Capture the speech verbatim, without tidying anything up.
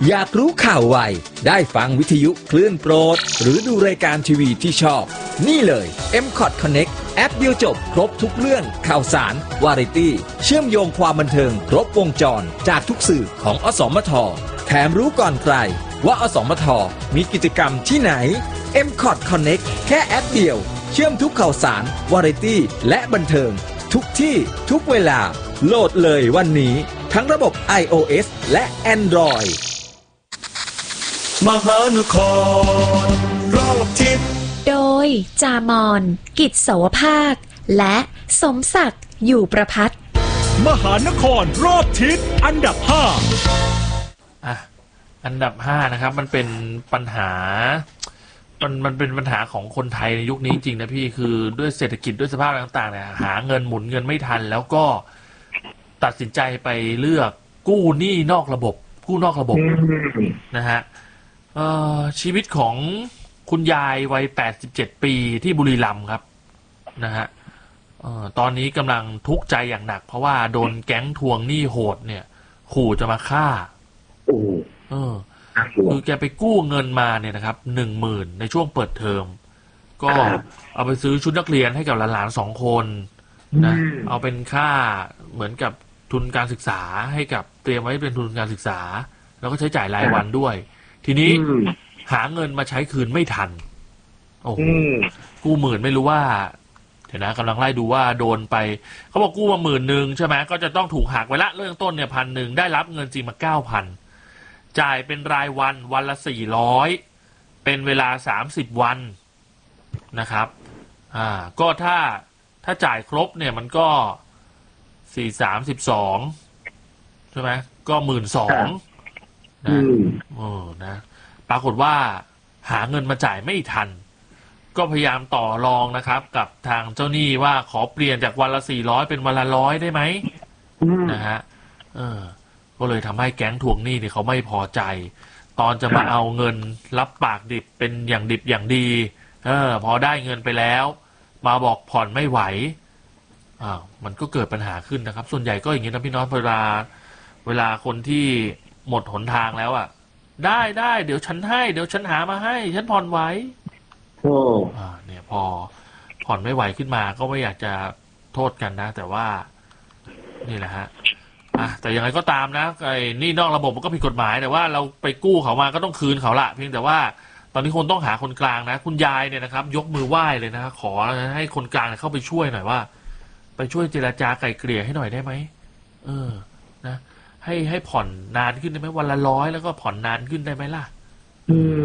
อยากรู้ข่าวไวได้ฟังวิทยุคลื่นโปรดหรือดูรายการทีวีที่ชอบ นี่เลย เอ็ม คอท Connect แอปเดียวจบครบทุกเรื่องข่าวสาร วาไรตี้ เชื่อมโยงความบันเทิงครบวงจรจากทุกสื่อของอสมท แถมรู้ก่อนใครว่าอสมทมีกิจกรรมที่ไหน เอ็ม คอท Connect แค่แอปเดียวเชื่อมทุกข่าวสาร วาไรตี้ และบันเทิงทุกที่ทุกเวลาโหลดเลยวันนี้ทั้งระบบ iOS และ Android มหานครรอบทิศโดยจามอน กิจโสภาคและสมศักดิ์อยู่ประพัฒน์มหานครรอบทิศอันดับห้าอ่ะอันดับห้านะครับมันเป็นปัญหามันมันเป็นปัญหาของคนไทยในยุคนี้จริงนะพี่คือด้วยเศรษฐกิจด้วยสภาพต่างๆเนี่ยหาเงินหมุนเงินไม่ทันแล้วก็ตัดสินใจไปเลือกกู้หนี้นอกระบบกู้นอกระบบนะฮะเอ่อชีวิตของคุณยายวัยแปดสิบเจ็ดปีที่บุรีรัมย์ครับนะฮะเอ่อตอนนี้กำลังทุกข์ใจอย่างหนักเพราะว่าโดนแก๊งทวงหนี้โหดเนี่ยขู่จะมาฆ่าเออคือแกไปกู้เงินมาเนี่ยนะครับหนึ่งหมื่นในช่วงเปิดเทอมก็เอาไปซื้อชุดนักเรียนให้กับหลานๆสองคนนะเอาเป็นค่าเหมือนกับทุนการศึกษาให้กับเตรียมไว้เป็นทุนการศึกษาแล้วก็ใช้จ่ายรายวันด้วยทีนี้หาเงินมาใช้คืนไม่ทันโอ้โหกู้หมื่นไม่รู้ว่าเดี๋ยวนะกำลังไล่ดูว่าโดนไปเขาบอกกู้มาหมื่นหนึ่งใช่ไหมก็จะต้องถูกหักไว้ละเรื่องต้นเนี่ยพันหนึ่งได้รับเงินจริงมาเก้าพันจ่ายเป็นรายวันวันละสี่ร้อยเป็นเวลาสามสิบวันนะครับอ่าก็ถ้าถ้าจ่ายครบเนี่ยมันก็สี่สามสิบสองใช่ไหมก็หมื่นสองนะโอ้นะปรากฏว่าหาเงินมาจ่ายไม่ทันก็พยายามต่อรองนะครับกับทางเจ้าหนี้ว่าขอเปลี่ยนจากวันละสี่ร้อยเป็นวันละร้อยได้ไหมนะฮะเออก็เลยทำให้แก๊งทวงหนี้เนี่ยเขาไม่พอใจตอนจะมาเอาเงินรับปากดิบเป็นอย่างดิบอย่างดีเออพอได้เงินไปแล้วมาบอกผ่อนไม่ไหวอ้าวมันก็เกิดปัญหาขึ้นนะครับส่วนใหญ่ก็อย่างนี้นะพี่น้องเวลาเวลาคนที่หมดหนทางแล้วอ่ะได้ได้เดี๋ยวฉันให้เดี๋ยวฉันหามาให้ฉันผ่อนไหวโอ้อ่าเนี่ยพอผ่อนไม่ไหวขึ้นมาก็ไม่อยากจะโทษกันนะแต่ว่านี่แหละฮะอ่ะแต่ยังไงก็ตามนะไอ้นี่นอกระบบมันก็ผิดกฎหมายแต่ว่าเราไปกู้เขามาก็ต้องคืนเขาละเพียงแต่ว่าตอนนี้คนต้องหาคนกลางนะคุณยายเนี่ยนะครับยกมือไหว้เลยนะขอให้คนกลางเข้าไปช่วยหน่อยว่าไปช่วยเจรจาไกล่เกลี่ยให้หน่อยได้ไหมเออนะให้ให้ผ่อนนานขึ้นได้ไหมวันละร้อยแล้วก็ผ่อนนานขึ้นได้ไหมล่ะ